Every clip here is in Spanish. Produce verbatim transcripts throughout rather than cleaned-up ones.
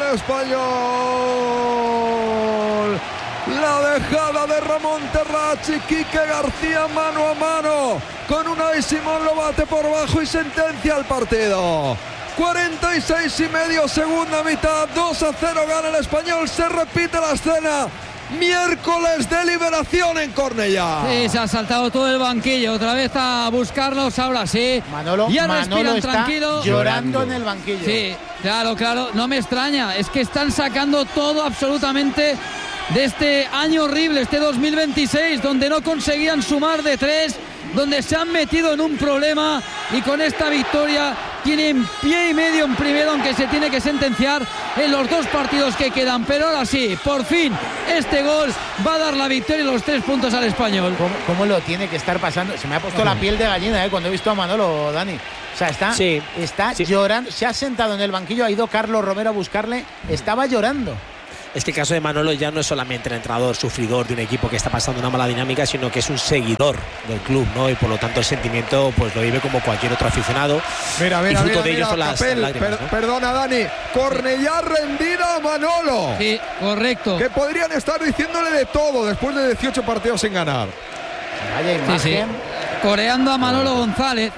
el Español. La dejada de Ramón Terrach, Quique García mano a mano con Unai Simón, lo bate por bajo y sentencia el partido. cuarenta y seis y medio, segunda mitad, dos a cero gana el Español. Se repite la escena. Miércoles de liberación en Cornellá. Sí, se ha saltado todo el banquillo. Otra vez a buscarlos, ahora sí. Manolo, ya Manolo respiran está tranquilo. Llorando en el banquillo. Sí, claro, claro. No me extraña. Es que están sacando todo absolutamente de este año horrible, este dos mil veintiséis, donde no conseguían sumar de tres, donde se han metido en un problema, y con esta victoria tienen pie y medio en primero, aunque se tiene que sentenciar en los dos partidos que quedan. Pero ahora sí, por fin, este gol va a dar la victoria y los tres puntos al Español. ¿Cómo, cómo lo tiene que estar pasando? Se me ha puesto la piel de gallina, ¿eh? Cuando he visto a Manolo, Dani. O sea, está, sí, está sí. llorando. Se ha sentado en el banquillo, ha ido Carlos Romero a buscarle. Estaba llorando. Es que el caso de Manolo ya no es solamente el entrenador sufridor de un equipo que está pasando una mala dinámica, sino que es un seguidor del club, ¿no? Y por lo tanto el sentimiento pues lo vive como cualquier otro aficionado. Mira, mira, y fruto mira, de mira, ellos son las Capel, lágrimas, per, ¿no? Perdona, Dani. Cornellá rendida a Manolo. Sí, correcto. Que podrían estar diciéndole de todo después de dieciocho partidos sin ganar. Vaya imagen. Sí, sí. Coreando a Manolo González.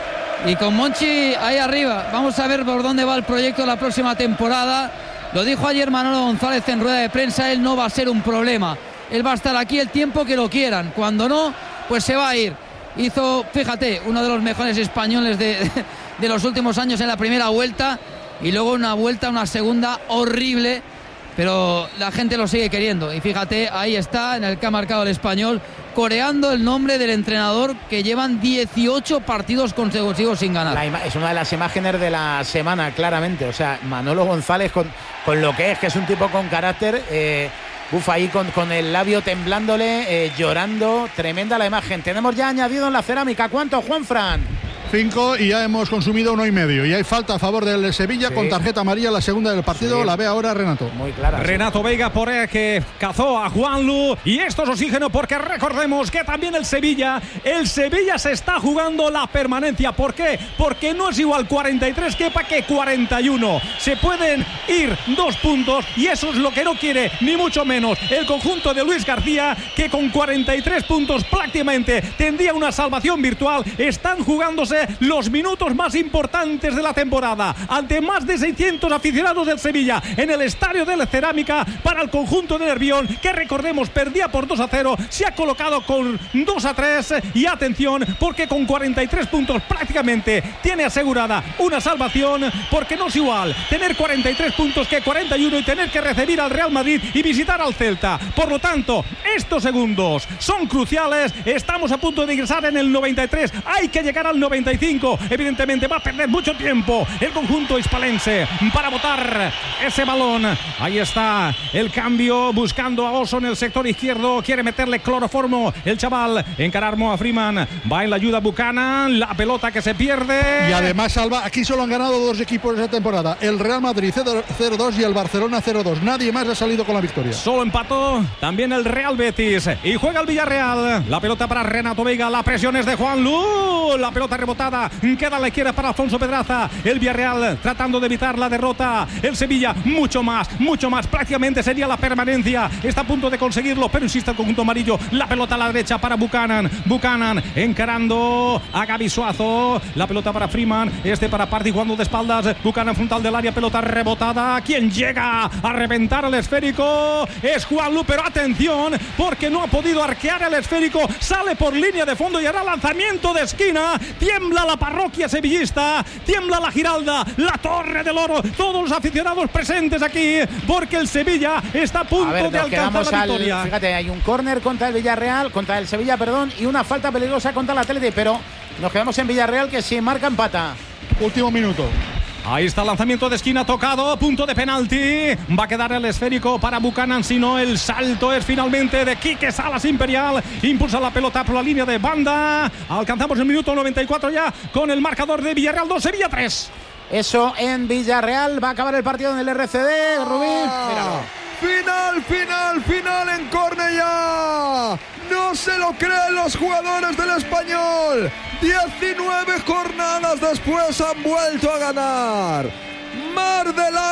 Y con Monchi ahí arriba. Vamos a ver por dónde va el proyecto la próxima temporada. Lo dijo ayer Manolo González en rueda de prensa, él no va a ser un problema. Él va a estar aquí el tiempo que lo quieran. Cuando no, pues se va a ir. Hizo, fíjate, uno de los mejores españoles de, de los últimos años en la primera vuelta, y luego una vuelta, una segunda horrible, pero la gente lo sigue queriendo. Y fíjate, ahí está, en el que ha marcado el Español, coreando el nombre del entrenador, que llevan dieciocho partidos consecutivos sin ganar. La ima- es una de las imágenes de la semana, claramente. O sea, Manolo González con, con lo que es, que es un tipo con carácter. Eh, uf, ahí con, con el labio temblándole, eh, llorando. Tremenda la imagen. Tenemos ya añadido en la cerámica. ¿Cuánto, Juanfran? Cinco, y ya hemos consumido uno y medio. Y hay falta a favor del Sevilla, sí, con tarjeta amarilla, la segunda del partido. Sí. La ve ahora Renato. Muy clara. Renato sí. Veiga por el que cazó a Juanlu. Y esto es oxígeno, porque recordemos que también el Sevilla, el Sevilla se está jugando la permanencia. ¿Por qué? Porque no es igual cuarenta y tres Kepa que cuarenta y uno. Se pueden ir dos puntos, y eso es lo que no quiere ni mucho menos el conjunto de Luis García, que con cuarenta y tres puntos prácticamente tendría una salvación virtual. Están jugándose los minutos más importantes de la temporada ante más de seiscientos aficionados del Sevilla en el estadio de la Cerámica, para el conjunto de Nervión, que recordemos perdía por dos a cero, se ha colocado con dos a tres, y atención, porque con cuarenta y tres puntos prácticamente tiene asegurada una salvación, porque no es igual tener cuarenta y tres puntos que cuarenta y uno y tener que recibir al Real Madrid y visitar al Celta. Por lo tanto, estos segundos son cruciales. Estamos a punto de ingresar en el noventa y tres, hay que llegar al noventa y cinco. Evidentemente va a perder mucho tiempo el conjunto hispalense para botar ese balón. Ahí está el cambio, buscando a Oso en el sector izquierdo, quiere meterle cloroformo el chaval, encarar a Freeman, va en la ayuda Buchanan, la pelota que se pierde. Y además, Alba, aquí solo han ganado dos equipos esta temporada, el Real Madrid cero dos y el Barcelona cero dos. Nadie más ha salido con la victoria. Solo empató también el Real Betis, y juega el Villarreal. La pelota para Renato Veiga, la presión es de Juanlu, la pelota rebotada, queda a la izquierda para Alfonso Pedraza. El Villarreal tratando de evitar la derrota. El Sevilla mucho más, mucho más, prácticamente sería la permanencia, está a punto de conseguirlo, pero insiste el conjunto amarillo. La pelota a la derecha para Buchanan, Buchanan encarando a Gaby Suazo, la pelota para Freeman, este para Party jugando de espaldas, Buchanan frontal del área, pelota rebotada. Quien llega a reventar el esférico es Juanlu, pero atención, porque no ha podido arquear el esférico, sale por línea de fondo y hará lanzamiento de esquina. Tiembla la parroquia sevillista, tiembla la Giralda, la Torre del Oro, todos los aficionados presentes aquí, porque el Sevilla está a punto a ver, de alcanzar la victoria. Al, fíjate, hay un córner contra el Villarreal, contra el Sevilla, perdón, y una falta peligrosa contra el Atlético, pero nos quedamos en Villarreal, que si marca empata. Último minuto. Ahí está el lanzamiento de esquina tocado, punto de penalti. Va a quedar el esférico para Buchanan, si no el salto es finalmente de Quique Salas Imperial. Impulsa la pelota por la línea de banda. Alcanzamos el minuto noventa y cuatro ya con el marcador de Villarreal dos, Sevilla tres. Eso en Villarreal. Va a acabar el partido en el R C D, Rubí. Míralo. Final, final, final en Cornellá. No se lo creen los jugadores del Español. diecinueve jornadas después han vuelto a ganar. Mar de lágrimas.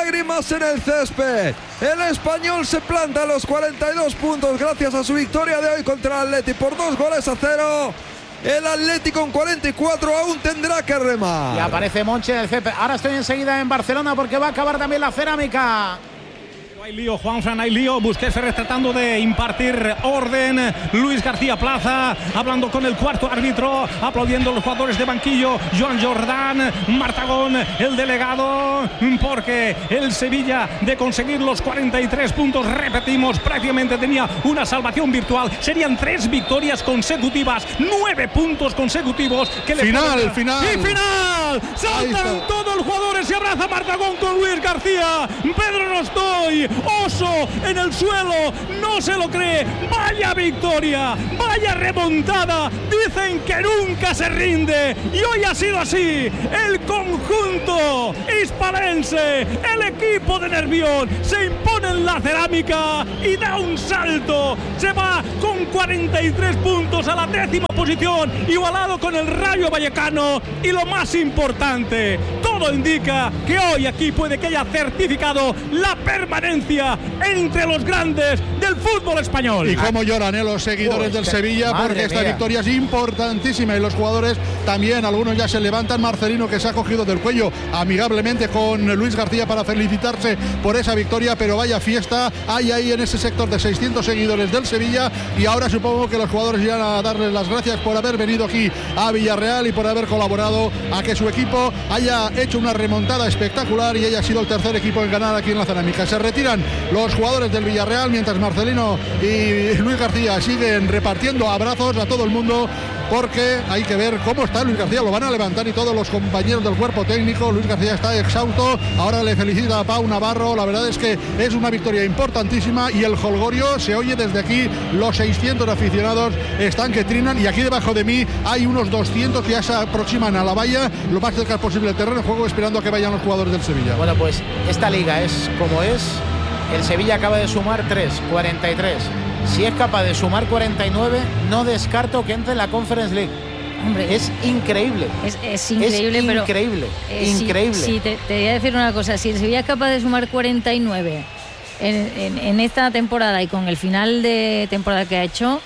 lágrimas en el césped. El español se planta a los cuarenta y dos puntos gracias a su victoria de hoy contra el Atleti por dos goles a cero. El Atlético con cuarenta y cuatro aún tendrá que remar. Y aparece Monchi en el césped. Ahora estoy enseguida en Barcelona porque va a acabar también la cerámica. Hay lío, Juanfran, hay lío. Busquets tratando de impartir orden. Luis García Plaza hablando con el cuarto árbitro, aplaudiendo a los jugadores de banquillo. Joan Jordán, Martagón, el delegado, porque el Sevilla, de conseguir los cuarenta y tres puntos, repetimos, prácticamente tenía una salvación virtual. Serían tres victorias consecutivas, nueve puntos consecutivos. Que le final, pueden... final. ¡Y final! Saltan todos los jugadores, se abraza Martagón con Luis García. Pedro no estoy. Oso en el suelo, no se lo cree. Vaya victoria, vaya remontada. Dicen que nunca se rinde y hoy ha sido así. El conjunto hispalense, el equipo de Nervión, se impone en la cerámica y da un salto. Se va con cuarenta y tres puntos a la décima posición, igualado con el Rayo Vallecano. Y lo más importante, todo indica que hoy aquí puede que haya certificado la permanencia entre los grandes del fútbol español. Y cómo lloran eh, los seguidores oh, del que, Sevilla, porque esta mía. victoria es importantísima y los jugadores también, algunos ya se levantan. Marcelino, que se ha cogido del cuello amigablemente con Luis García para felicitarse por esa victoria, pero vaya fiesta hay ahí en ese sector de seiscientos seguidores del Sevilla. Y ahora supongo que los jugadores irán a darles las gracias por haber venido aquí a Villarreal y por haber colaborado a que su equipo haya hecho una remontada espectacular y haya sido el tercer equipo en ganar aquí en la cerámica. Se retiran los jugadores del Villarreal mientras Marcelino y Luis García siguen repartiendo abrazos a todo el mundo, porque hay que ver cómo está Luis García. Lo van a levantar y todos los compañeros del cuerpo técnico. Luis García está exhausto, ahora le felicita a Pau Navarro. La verdad es que es una victoria importantísima y el jolgorio se oye desde aquí. Los seiscientos aficionados están que trinan y aquí debajo de mí hay unos doscientos que ya se aproximan a la valla lo más cerca posible del terreno de juego, esperando a que vayan los jugadores del Sevilla. Bueno, pues esta liga es como es. El Sevilla acaba de sumar tres, cuarenta y tres. Si es capaz de sumar cuarenta y nueve, no descarto que entre en la Conference League. Hombre, es increíble. Es, es increíble, es pero. Increíble, eh, increíble. Sí, sí te, te voy a decir una cosa. Si el Sevilla es capaz de sumar cuarenta y nueve en, en, en esta temporada y con el final de temporada que ha hecho,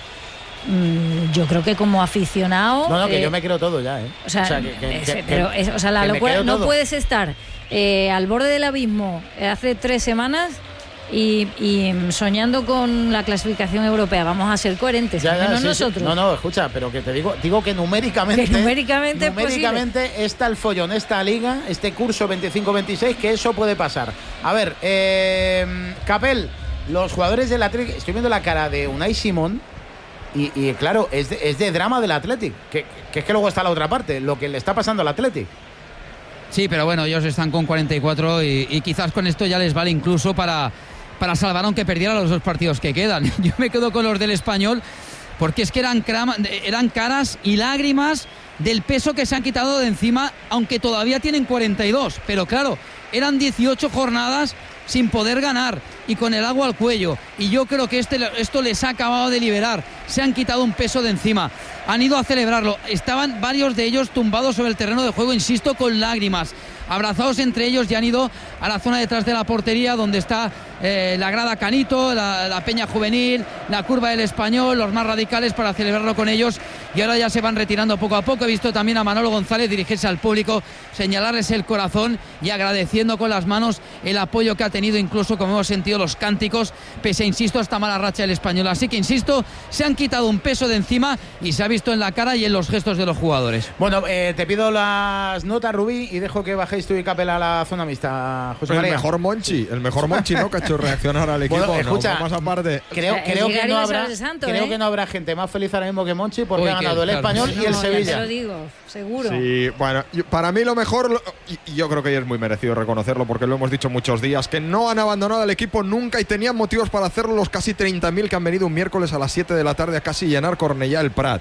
mmm, yo creo que como aficionado. No, no, que eh, yo me creo todo ya, ¿eh? O sea, o sea, que, que, es, que, pero es, o sea la locura. No todo. Puedes estar eh, al borde del abismo eh, hace tres semanas. Y, y soñando con la clasificación europea. Vamos a ser coherentes, ya, ya, no sí, nosotros. Sí. No, no, escucha, pero que te digo, digo que numéricamente, que numéricamente, numéricamente está el follón, esta liga, este curso veinticinco veintiséis, que eso puede pasar. A ver, eh, Capel, los jugadores del Athletic, estoy viendo la cara de Unai Simón y, y claro, es de, es de drama del Athletic, que, que es que luego está la otra parte, lo que le está pasando al Athletic. Sí, pero bueno, ellos están con cuarenta y cuatro y, y quizás con esto ya les vale incluso para para salvar aunque perdiera los dos partidos que quedan. Yo me quedo con los del Español porque es que eran, crama, eran caras y lágrimas del peso que se han quitado de encima, aunque todavía tienen cuarenta y dos, pero claro, eran dieciocho jornadas sin poder ganar y con el agua al cuello, y yo creo que este, esto les ha acabado de liberar. Se han quitado un peso de encima, han ido a celebrarlo, estaban varios de ellos tumbados sobre el terreno de juego, insisto, con lágrimas, abrazados entre ellos, y han ido a la zona detrás de la portería donde está eh, la grada Canito, la, la Peña Juvenil, la curva del Español, los más radicales, para celebrarlo con ellos, y ahora ya se van retirando poco a poco. He visto también a Manolo González dirigirse al público, señalarles el corazón y agradeciendo con las manos el apoyo que ha tenido, incluso como hemos sentido los cánticos, pese, insisto, a esta mala racha del Español. Así que, insisto, se han quitado un peso de encima y se ha visto en la cara y en los gestos de los jugadores. Bueno, eh, te pido las notas, Rubí, y dejo que bajéis tú y Capel a la zona mixta, José María. El mejor Monchi, el mejor Monchi, ¿no? Que ha hecho reaccionar al equipo. Bueno, escucha, no, más aparte. Creo, creo, que no habrá, santo, creo ¿eh? que no habrá gente más feliz ahora mismo que Monchi porque Uy, ha ganado que, el claro, Español sí. y el no, Sevilla. Ya te lo digo, seguro. Sí, bueno, para mí lo mejor, y yo creo que es muy merecido reconocerlo porque lo hemos dicho muchos días, que no han abandonado al equipo nunca y tenían motivos para hacerlo los casi treinta mil que han venido un miércoles a las siete de la tarde a casi llenar Cornellá el Prat.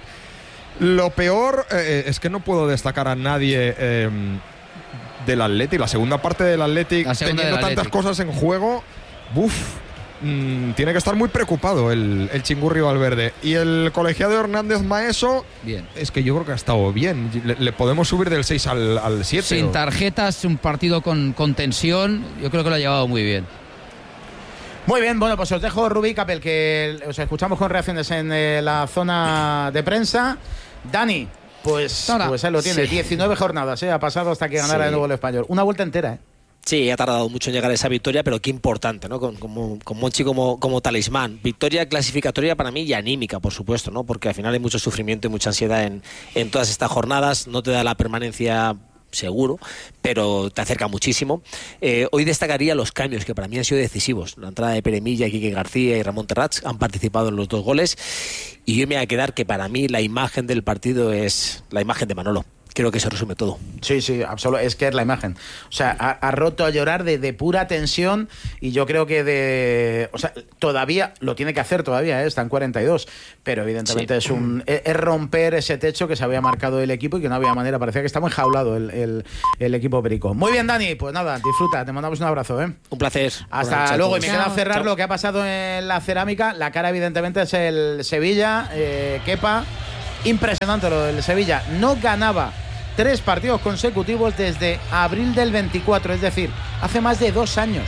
Lo peor eh, es que no puedo destacar a nadie eh, del Athletic, la segunda parte del Athletic, teniendo del tantas Athletic. cosas en juego. Uf, mmm, tiene que estar muy preocupado el, el Chingurri Valverde. Y el colegiado Hernández Maeso, bien. Es que yo creo que ha estado bien. Le, le podemos subir del seis al, al siete. Sin ¿o? tarjetas, un partido con, con tensión, yo creo que lo ha llevado muy bien. Muy bien, bueno, pues os dejo Rubí Capel, que os escuchamos con reacciones en eh, la zona de prensa. Dani, pues, pues ahí lo tiene, sí. diecinueve jornadas, ¿eh? Ha pasado hasta que ganara sí. de nuevo el Español. Una vuelta entera, ¿eh? Sí, ha tardado mucho en llegar a esa victoria, pero qué importante, ¿no? Con, con, con Monchi como, como talismán. Victoria clasificatoria para mí y anímica, por supuesto, ¿no? Porque al final hay mucho sufrimiento y mucha ansiedad en, en todas estas jornadas. No te da la permanencia seguro, pero te acerca muchísimo. Eh, hoy destacaría los cambios que para mí han sido decisivos. La entrada de Pere Milla, Quique García y Ramón Terrats han participado en los dos goles, y yo me voy a quedar que para mí la imagen del partido es la imagen de Manolo. Creo que se resume todo. Sí, sí, absolutamente. Es que es la imagen. O sea, ha, ha roto a llorar de, de pura tensión, y yo creo que de... O sea, todavía, lo tiene que hacer todavía, ¿eh? Está en cuarenta y dos, pero evidentemente sí. es un es, es romper ese techo que se había marcado el equipo y que no había manera. Parecía que estaba enjaulado el, el, el equipo perico. Muy bien, Dani, pues nada, disfruta, te mandamos un abrazo, ¿eh? Un placer. Hasta Buenas luego. Y me chao. queda cerrar Chao. lo que ha pasado en la cerámica. La cara evidentemente es el Sevilla, eh, Kepa. Impresionante lo del Sevilla. No ganaba tres partidos consecutivos desde abril del veinticuatro, es decir, hace más de dos años.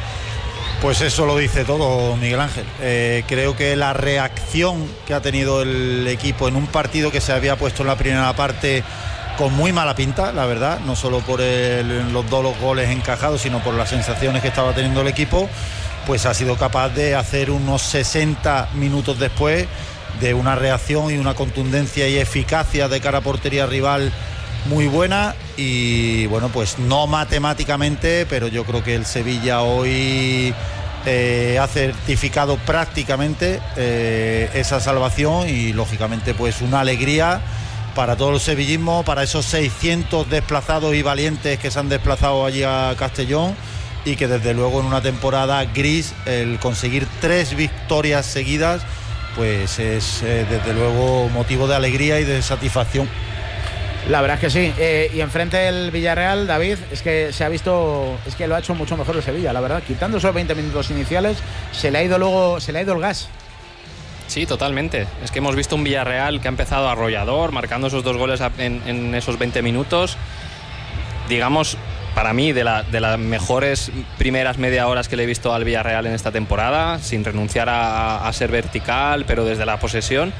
Pues eso lo dice todo, Miguel Ángel. Eh, creo que la reacción que ha tenido el equipo en un partido que se había puesto en la primera parte con muy mala pinta, la verdad, no solo por el, los dos goles encajados, sino por las sensaciones que estaba teniendo el equipo, pues ha sido capaz de hacer unos sesenta minutos después de una reacción y una contundencia y eficacia de cara a portería rival muy buena. Y bueno, pues no matemáticamente, pero yo creo que el Sevilla hoy eh, ha certificado prácticamente eh, esa salvación, y lógicamente pues una alegría para todo el sevillismo, para esos seiscientos desplazados y valientes que se han desplazado allí a Castellón, y que desde luego en una temporada gris el conseguir tres victorias seguidas pues es eh, desde luego motivo de alegría y de satisfacción. La verdad es que sí. Eh, y enfrente del Villarreal, David, es que se ha visto, es que lo ha hecho mucho mejor el Sevilla, la verdad. Quitando esos veinte minutos iniciales, se le ha ido luego, se le ha ido el gas. Sí, totalmente. Es que hemos visto un Villarreal que ha empezado arrollador, marcando esos dos goles en, en esos veinte minutos. Digamos, para mí, de, la, de las mejores primeras media horas que le he visto al Villarreal en esta temporada, sin renunciar a, a ser vertical, pero desde la posesión.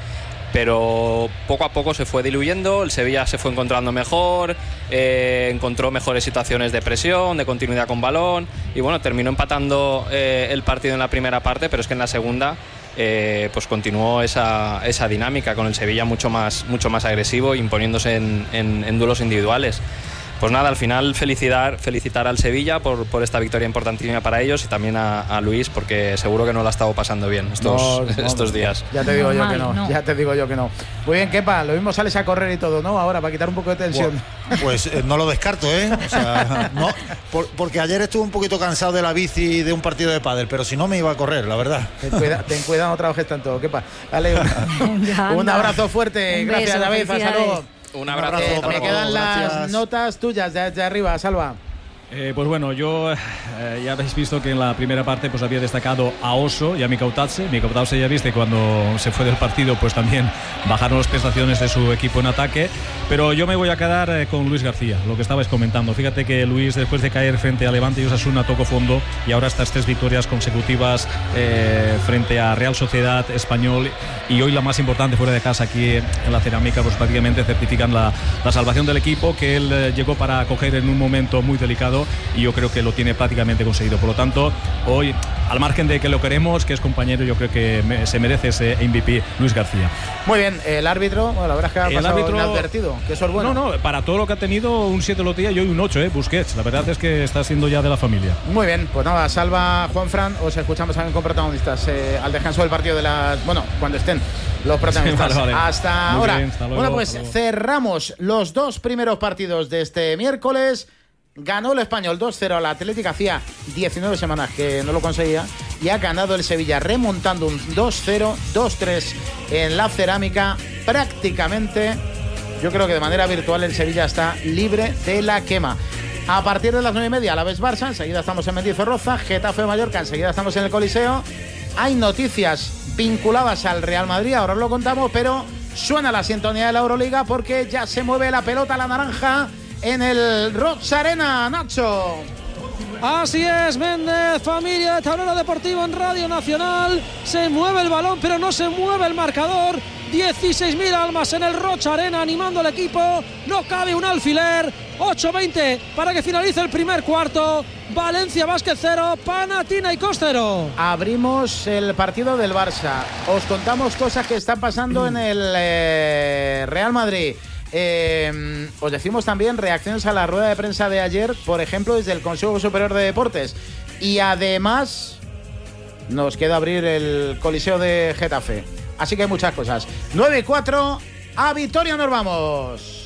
Pero poco a poco se fue diluyendo, el Sevilla se fue encontrando mejor, eh, encontró mejores situaciones de presión, de continuidad con balón, y bueno, terminó empatando eh, el partido en la primera parte, pero es que en la segunda eh, pues continuó esa, esa dinámica con el Sevilla mucho más, mucho más agresivo, imponiéndose en, en, en duelos individuales. Pues nada, al final felicitar, felicitar al Sevilla por, por esta victoria importantísima para ellos, y también a, a Luis, porque seguro que no la ha estado pasando bien estos, no, no, estos días. Ya te digo yo que no, no, ya te digo yo que no. Muy bien, Kepa, lo mismo sales a correr y todo, ¿no? Ahora, para quitar un poco de tensión. Bueno, pues eh, no lo descarto, ¿eh? O sea, no, por, porque ayer estuve un poquito cansado de la bici de un partido de pádel, pero si no me iba a correr, la verdad. Ten cuidado, ten cuidado, no trabajes tanto, Kepa. Dale, un, un abrazo fuerte, un gracias, beso, David, hasta luego. Un abrazo. Eh, me quedan las Gracias. notas tuyas de, de arriba, Salva. Eh, pues bueno, yo eh, ya habéis visto que en la primera parte pues había destacado a Oso y a Mikautadze. Mikautadze ya viste cuando se fue del partido pues también bajaron las prestaciones de su equipo en ataque, pero yo me voy a quedar eh, con Luis García, lo que estabais comentando. Fíjate que Luis, después de caer frente a Levante y Osasuna, tocó fondo, y ahora estas tres victorias consecutivas eh, frente a Real Sociedad, Español, y hoy la más importante fuera de casa aquí en la Cerámica, pues prácticamente certifican la, la salvación del equipo que él eh, llegó para coger en un momento muy delicado, y yo creo que lo tiene prácticamente conseguido. Por lo tanto, hoy, al margen de que lo queremos, que es compañero, yo creo que me, se merece ese M V P Luis García. Muy bien, el árbitro, bueno, la verdad es que ha pasado árbitro, inadvertido, que eso es bueno. No, no, para todo lo que ha tenido, un siete lo tenía y hoy un ocho, eh, Busquets. La verdad es que está siendo ya de la familia. Muy bien, pues nada, Salva, Juanfran, os escuchamos también con protagonistas eh, al descanso del partido de las... Bueno, cuando estén los protagonistas. Sí, vale, vale. Hasta Muy ahora. Bien, hasta luego, bueno, pues cerramos los dos primeros partidos de este miércoles. Ganó el Español dos cero a la Atlética, hacía diecinueve semanas que no lo conseguía, y ha ganado el Sevilla remontando un dos cero, dos tres en la Cerámica. Prácticamente, yo creo que de manera virtual el Sevilla está libre de la quema. A partir de las nueve y media, Alavés Barça, enseguida estamos en Mendizorroza, Getafe Mallorca, enseguida estamos en el Coliseo. Hay noticias vinculadas al Real Madrid, ahora os lo contamos, pero suena la sintonía de la Euroliga porque ya se mueve la pelota, la naranja, en el Roig Arena, Nacho. Así es, Méndez, familia de Tablero Deportivo en Radio Nacional. Se mueve el balón, pero no se mueve el marcador. dieciséis mil almas en el Roig Arena animando al equipo. No cabe un alfiler. ocho veinte para que finalice el primer cuarto. Valencia Basket cero, Panathinaikos cero. Abrimos el partido del Barça. Os contamos cosas que están pasando en el eh, Real Madrid. Eh, os decimos también reacciones a la rueda de prensa de ayer, por ejemplo, desde el Consejo Superior de Deportes. Y además nos queda abrir el Coliseo de Getafe. Así que hay muchas cosas. nueve y cuatro, a Vitoria nos vamos.